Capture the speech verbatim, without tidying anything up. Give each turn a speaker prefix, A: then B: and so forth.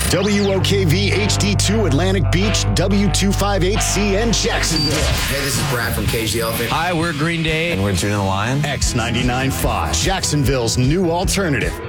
A: W O K V H D two Atlantic Beach, W two fifty-eight C N Jacksonville.
B: Hey, this is Brad from Cage the Elephant.
C: Hi, we're Green Day.
D: And we're Juno the Lion.
A: X ninety-nine point five, Jacksonville's new alternative.